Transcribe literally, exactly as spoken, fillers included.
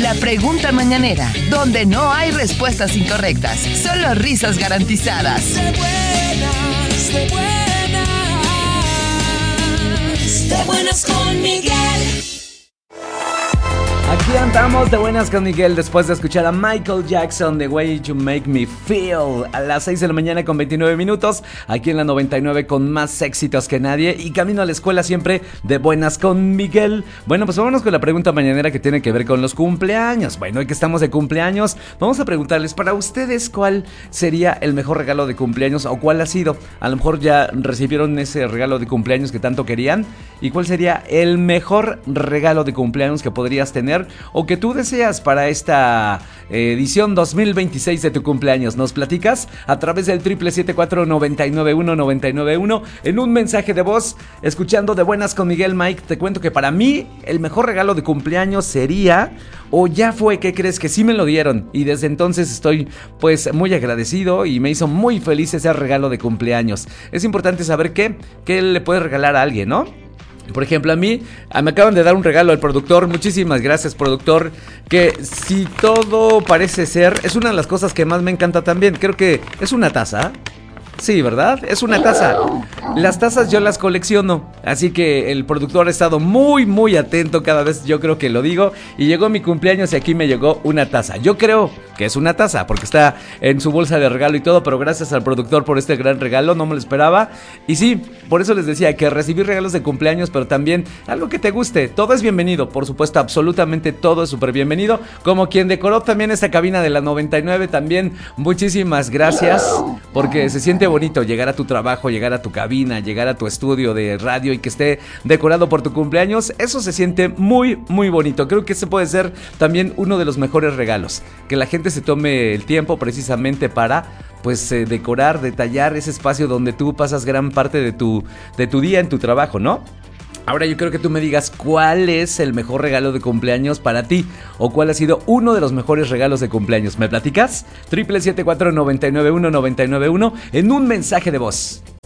La pregunta mañanera, donde no hay respuestas incorrectas, solo risas garantizadas. De buenas, de buenas, de buenas con Miguel. Aquí andamos de buenas con Miguel después de escuchar a Michael Jackson, The Way You Make Me Feel, a las seis de la mañana con veintinueve minutos, aquí en la noventa y nueve con más éxitos que nadie y camino a la escuela siempre de buenas con Miguel. Bueno, pues vámonos con la pregunta mañanera que tiene que ver con los cumpleaños. Bueno, hoy que estamos de cumpleaños, vamos a preguntarles para ustedes cuál sería el mejor regalo de cumpleaños o cuál ha sido. A lo mejor ya recibieron ese regalo de cumpleaños que tanto querían y cuál sería el mejor regalo de cumpleaños que podrías tener o que tú deseas para esta edición dos mil veintiséis de tu cumpleaños. Nos platicas a través del triple siete cuatro nueve nueve uno nueve nueve uno en un mensaje de voz, escuchando de buenas con Miguel. Mike, te cuento que para mí el mejor regalo de cumpleaños sería, o ya fue, ¿qué crees? Que sí me lo dieron y desde entonces estoy pues muy agradecido y me hizo muy feliz ese regalo de cumpleaños. Es importante saber qué, qué le puedes regalar a alguien, ¿no? Por ejemplo, a mí me acaban de dar un regalo al productor. Muchísimas gracias, productor. Que si todo parece ser, es una de las cosas que más me encanta también. Creo que es una taza. Sí, ¿verdad? Es una taza. Las tazas yo las colecciono, así que el productor ha estado muy, muy atento cada vez, yo creo que lo digo. Y llegó mi cumpleaños y aquí me llegó una taza. Yo creo que es una taza porque está en su bolsa de regalo y todo, pero gracias al productor por este gran regalo, no me lo esperaba. Y sí, por eso les decía que recibir regalos de cumpleaños, pero también algo que te guste, todo es bienvenido, por supuesto, absolutamente todo es súper bienvenido. Como quien decoró también esta cabina de la noventa y nueve, también muchísimas gracias, porque se siente bonito llegar a tu trabajo, llegar a tu cabina, llegar a tu estudio de radio y que esté decorado por tu cumpleaños. Eso se siente muy, muy bonito. Creo que ese puede ser también uno de los mejores regalos, que la gente se tome el tiempo precisamente para pues eh, decorar, detallar ese espacio donde tú pasas gran parte de tu, de tu día en tu trabajo, ¿no? Ahora yo creo que tú me digas cuál es el mejor regalo de cumpleaños para ti o cuál ha sido uno de los mejores regalos de cumpleaños. ¿Me platicas? triple siete cuatro nueve nueve uno nueve nueve uno en un mensaje de voz.